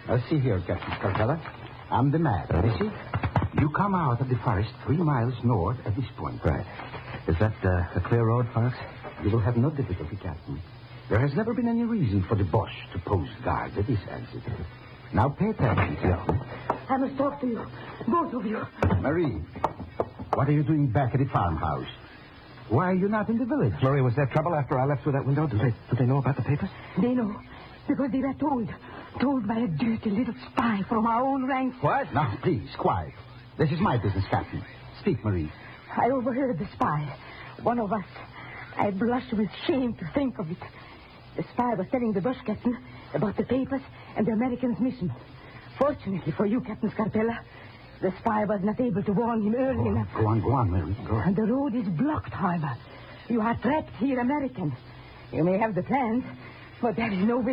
See here, Captain Scarpella. I'm the map. You see? You come out of the forest 3 miles north at this point. Right. Is that a clear road, Fox? You will have no difficulty, Captain. There has never been any reason for the Boche to post guard at this exit. Now pay attention, Captain. I must talk to you. Both of you. Marie, what are you doing back at the farmhouse? Why are you not in the village? Marie, was there trouble after I left through that window? Do they know about the papers? They know. Because they were told. Told by a dirty little spy from our own ranks. What? Now, please, quiet. This is my business, Captain. Speak, Marie. I overheard the spy. One of us. I blush with shame to think of it. The spy was telling the Boche captain about the papers and the Americans' mission. Fortunately for you, Captain Scarpella, the spy was not able to warn him early enough. Go on, Marie. Go on. And the road is blocked, however. You are trapped here, American. You may have the plans, but there is no way